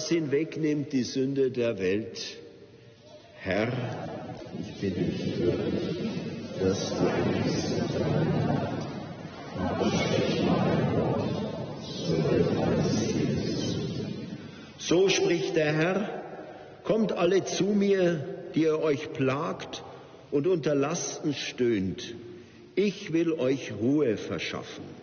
das hinwegnimmt die Sünde der Welt. Herr, ich bin nicht würdig, dass du bist. So spricht der Herr, kommt alle zu mir, die ihr euch plagt und unter Lasten stöhnt. Ich will euch Ruhe verschaffen.